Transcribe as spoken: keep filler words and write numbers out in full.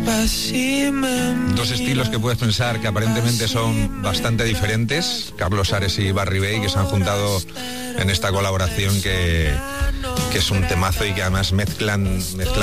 Dos estilos que puedes pensar que aparentemente son bastante diferentes, Carlos Ares y Barry Bay, que se han juntado en esta colaboración que, que es un temazo y que además mezclan, mezclan